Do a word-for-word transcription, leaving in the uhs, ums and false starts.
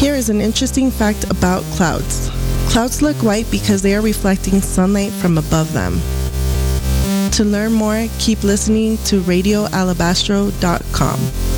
Here is an interesting fact about clouds. Clouds look white because they are reflecting sunlight from above them. To learn more, keep listening to radio alabastro dot com.